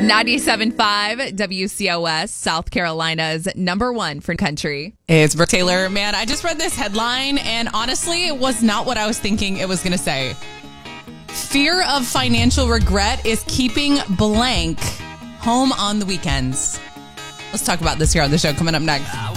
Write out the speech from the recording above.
97.5 WCOS, South Carolina's #1 for country. It's Brooke Taylor. Man, I just read this headline, and honestly, it was not what I was thinking it was going to say. Fear of financial regret is keeping blank home on the weekends. Let's talk about this here on the show coming up next.